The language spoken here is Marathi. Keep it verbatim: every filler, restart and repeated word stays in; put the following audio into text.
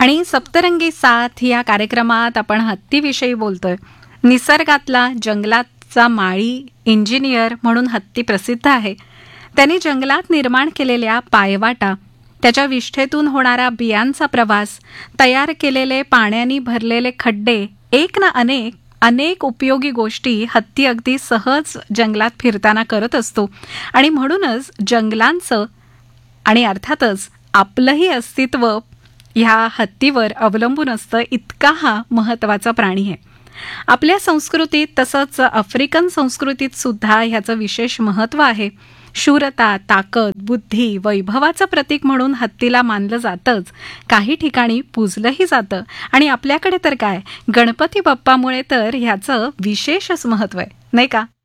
आणि सप्तरंगी साथ या कार्यक्रमात आपण हत्तीविषयी बोलतोय. निसर्गातला जंगलातचा माळी इंजिनियर म्हणून हत्ती प्रसिद्ध आहे. त्यांनी जंगलात निर्माण केलेल्या पायवाटा, त्याच्या विष्ठेतून होणारा बियांचा प्रवास, तयार केलेले पाण्याने भरलेले खड्डे, एक ना अनेक अनेक उपयोगी गोष्टी हत्ती अगदी सहज जंगलात फिरताना करत असतो. आणि म्हणूनच जंगलांचं आणि अर्थातच आपलंही अस्तित्व ह्या हत्तीवर अवलंबून असतं. इतका हा महत्त्वाचा प्राणी आहे. आपल्या संस्कृतीत तसंच आफ्रिकन संस्कृतीत सुद्धा ह्याचं विशेष महत्त्व आहे. शूरता, ताकद, बुद्धी, वैभवाचं प्रतीक म्हणून हत्तीला मानलं जातंच. काही ठिकाणी पूजलंही जातं. आणि आपल्याकडे तर काय, गणपती बाप्पामुळे तर ह्याचं विशेषच महत्त्व आहे, नाही का?